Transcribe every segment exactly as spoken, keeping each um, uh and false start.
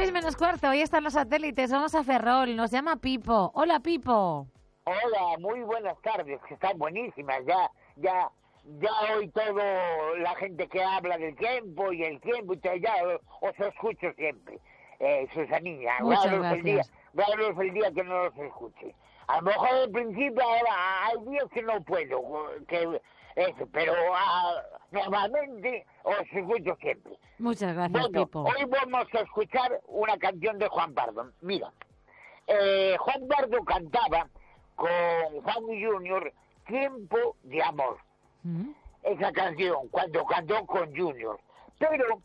seis menos cuarto, hoy están los satélites, vamos a Ferrol, nos llama Pipo. Hola, Pipo. Hola, muy buenas tardes, que están buenísimas, ya, ya, ya hoy todo la gente que habla del tiempo y el tiempo, y todo, ya os escucho siempre, eh, Susanilla. Muchas raros gracias. El día, raros el día que no los escuche. A lo mejor al principio ahora hay días que no puedo, que eso, pero ah, normalmente os escucho siempre. Muchas gracias, Bueno, Pipo. hoy vamos a escuchar una canción de Juan Pardo. Mira, eh, Juan Pardo cantaba con Juan Junior Tiempo de Amor. ¿Mm? Esa canción, cuando cantó con Junior. Pero,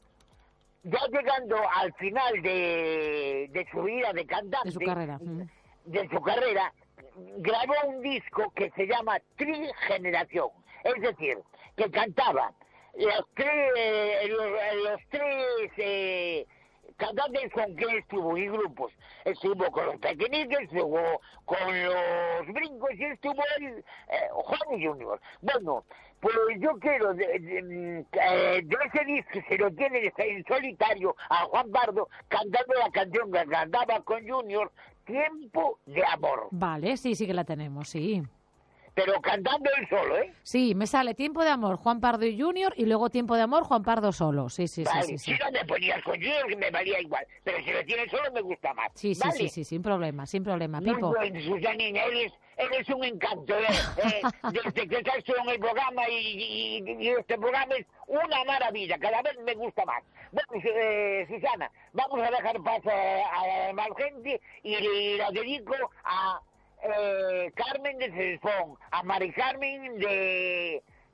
ya llegando al final de, de su vida de cantante, De su carrera. ¿Mm? de su carrera, grabó un disco que se llama Trigeneración. Es decir, que cantaba los tres, eh, los, los tres eh, cantantes con que estuvo y grupos. Estuvo con los Pequeñiques, estuvo con los Brincos y estuvo el, eh, Juan Junior. Bueno, pues yo quiero de, de, eh, de ese disco se lo tiene en solitario a Juan Pardo cantando la canción que cantaba con Junior, Tiempo de Amor. Vale, sí, sí que la tenemos, sí. Pero cantando él solo, ¿eh? Sí, me sale Tiempo de Amor, Juan Pardo y Junior, y luego Tiempo de Amor, Juan Pardo solo. Sí, sí, Vale, sí, sí, sí. si no me ponías con Junior, que me valía igual. Pero si lo tienes solo, me gusta más. Sí, sí, ¿vale? sí, sí, sin problema, sin problema, Muy Pipo. bien, Susanina, eres, eres un encanto, ¿eh? eh desde que estás tú en el programa y, y, y este programa es una maravilla, cada vez me gusta más. Bueno, eh, Susana, vamos a dejar paso a, a más gente y la dedico a eh, Carmen de Cespón, a Mari Carmen de...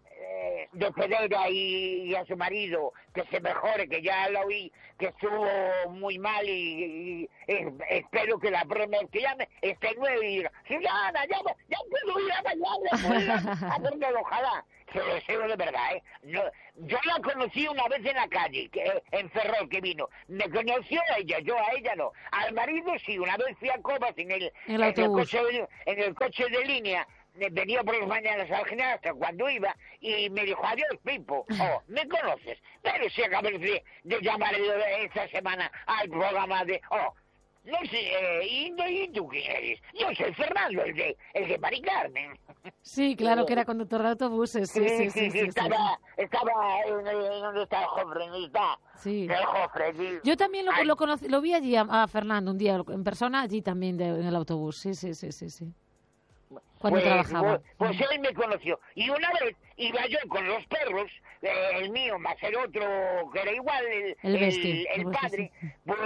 eh, de Pereira y, y a su marido, que se mejore, que ya lo oí, que estuvo muy mal y, y, y espero que la próxima vez que llame esté nuevo y diga, Susana, ya, ya puedo ir a bailar, a verlo, ojalá. Se lo deseo de verdad, ¿eh? No, yo la conocí una vez en la calle, que, en Ferrol, que vino. Me conoció a ella, yo a ella no. Al marido sí, una vez fui a Cobas en el, El en el, autobús. coche, de- en el coche de línea. eh, Venía por las mañanas al gimnasio cuando iba y me dijo, adiós, Pipo. Oh, ¿me conoces? Pero si acabé de, de llamar esta semana al programa de... Oh, no sé, eh, ¿y, ¿y tú quién eres? Yo soy Fernando, el de, el de Mari Carmen. Sí, claro que era conductor de autobuses. Sí, sí, sí, sí, sí, estaba, estaba en, en donde está el Jofre, en está sí. el Jofre. sí. Yo también lo, Ay, lo conocí, lo vi allí a, a Fernando un día en persona, allí también de- en el autobús. Sí, sí, sí, sí, sí. Cuando pues, trabajaba. Pues, pues él me conoció. Y una vez iba yo con los perros, eh, el mío más el otro que era igual, el, El el, bestia, el el bestia, padre, sí. pues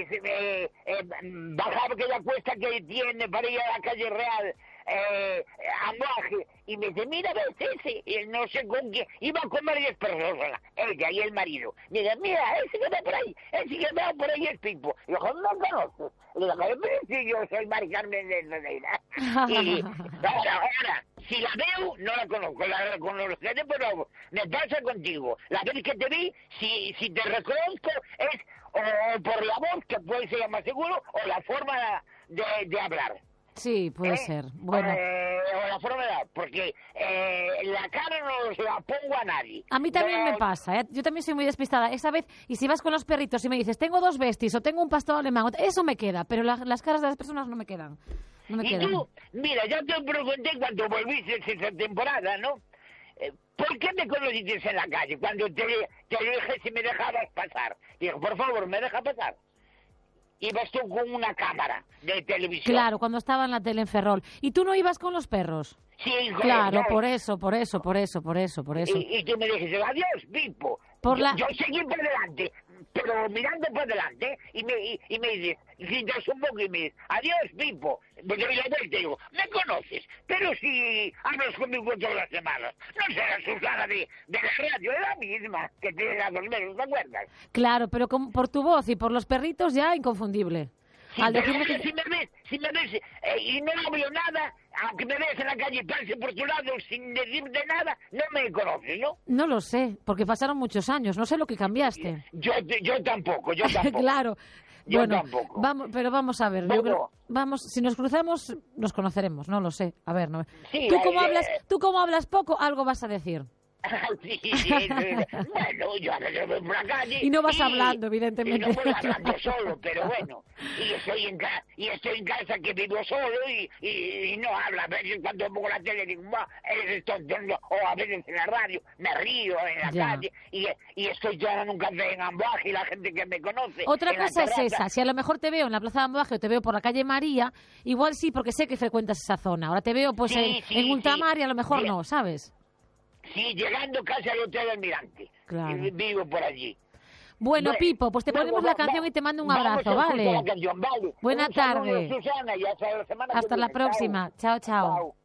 eh, eh, bajaba aquella cuesta que tiene para ir a la calle Real. Eh, a Moaje, y me dice, mira, ves ese, y no sé con quién, iba con varias personas, ella y el marido. Mira, mira, ese que va por ahí, ese que va por ahí es Pipo. Y yo, no conoces. Y le digo, pero si yo soy Mari Carmen de Neira. Y ahora, ahora, si la veo, no la conozco, la conozco, pero me pasa contigo. La vez que te vi, si, si te reconozco, es o por la voz, que puede ser más seguro, o la forma de, de hablar. Sí, puede ¿Eh? ser. Bueno, Eh, o la forma de... Porque eh, la cara no se la pongo a nadie. a mí también No, me pasa, ¿eh? Yo también soy muy despistada. Esa vez, y si vas con los perritos y me dices, tengo dos besties o tengo un pastor alemán, eso me queda, pero la- las caras de las personas no me quedan. No me Y quedan. tú, mira, yo te pregunté cuando volviste esa temporada, ¿no? Eh, ¿Por qué me conociste en la calle? Cuando te, te dije si me dejabas pasar. Digo, por favor, ¿me deja pasar? Ibas tú con una cámara de televisión. Claro, cuando estaba en la tele en Ferrol. ¿Y tú no ibas con los perros? Sí, hijo, Claro, no. por eso, por eso, por eso, por eso, por eso. Y, y tú me dijiste, adiós, Pipo. Por yo, la- yo seguí por delante, pero mirando por delante, y me, y, y me dices, gritas un poco y me dices, adiós, Pipo. Pues yo le doy y te digo, me conoces, pero si hablas conmigo todas las semanas, no será Susana de, de la radio, es la misma que tiene las dos meses, ¿te acuerdas? Claro, pero con- por tu voz y por los perritos ya inconfundible. Sí, Al pero decirme es que que... si me ves, si me ves eh, y no hablo nada, aunque me veas en la calle y pase por tu lado sin decirte nada, no me conoces, ¿no? No lo sé, porque pasaron muchos años, no sé lo que cambiaste. Yo, yo tampoco, yo tampoco. Claro. Yo bueno, tampoco. vamos, pero vamos a ver, yo Bueno. creo- vamos, si nos cruzamos, nos conoceremos, no lo sé. A ver, no. Sí, tú como eh, hablas, tú como hablas poco, algo vas a decir. Sí, sí, bueno, yo a veces voy por la calle... Y no vas y, hablando, evidentemente. Y no voy hablando solo, pero bueno. Y estoy en, ca y estoy en casa que vivo solo y, y, y no habla. A veces cuando pongo la tele digo, va, eres tonto. O a veces en la radio me río en la Ya. calle y, y estoy tomando un café en Ambaje y la gente que me conoce... Otra en la cosa es terraza. esa, si a lo mejor te veo en la Plaza de Ambaje o te veo por la calle María, igual sí, porque sé que frecuentas esa zona. Ahora te veo pues Sí, en, sí, en Ultramar y a lo mejor sí. no, ¿sabes? Sí, llegando casi al Hotel Almirante. Claro. Y vivo por allí. Bueno, Bueno, Pipo, pues te luego ponemos va- la canción va- y te mando un vamos a abrazo, escuchar ¿vale? la canción, vale. Buena Un saludo, tarde. Susana, y hasta la semana que Hasta la viene. próxima. Chao, chao. Chao.